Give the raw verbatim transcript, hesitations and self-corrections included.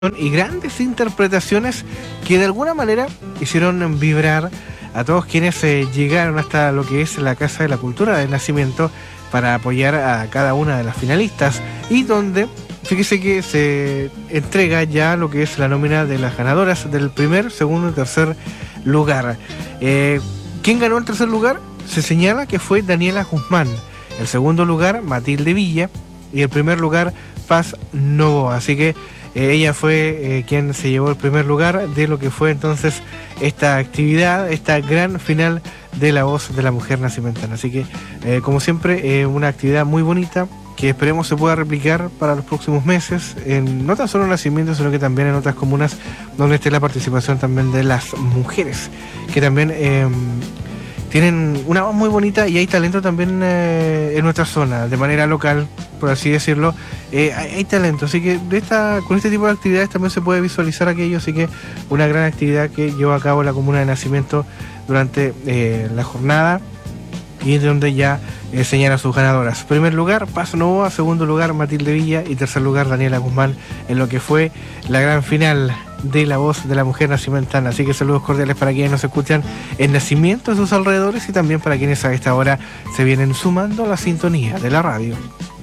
y grandes interpretaciones que de alguna manera hicieron vibrar a todos quienes eh, llegaron hasta lo que es la Casa de la Cultura del Nacimiento para apoyar a cada una de las finalistas, y donde fíjese que se entrega ya lo que es la nómina de las ganadoras del primer, segundo y tercer lugar. Eh, ¿Quién ganó el tercer lugar? Se señala que fue Daniela Guzmán, el segundo lugar Matilde Villa y el primer lugar Paz Novoa. Así que Eh, ella fue eh, quien se llevó el primer lugar de lo que fue entonces esta actividad, esta gran final de La Voz de la Mujer Nacimentana. Así que, eh, como siempre, eh, una actividad muy bonita que esperemos se pueda replicar para los próximos meses, en, no tan solo en Nacimiento, sino que también en otras comunas donde esté la participación también de las mujeres, que también eh, tienen una voz muy bonita y hay talento también eh, en nuestra zona, de manera local, por así decirlo. Eh, hay, hay talento, así que de esta, con este tipo de actividades también se puede visualizar aquello, así que una gran actividad que lleva a cabo la comuna de Nacimiento durante eh, la jornada, y es donde ya eh, señala a sus ganadoras. Primer lugar, Paz Novoa; segundo lugar, Matilde Villa; y tercer lugar, Daniela Guzmán, en lo que fue la gran final de La Voz de la Mujer Nacimentana. Así que saludos cordiales para quienes nos escuchan en Nacimiento, en sus alrededores, y también para quienes a esta hora se vienen sumando a la sintonía de la radio.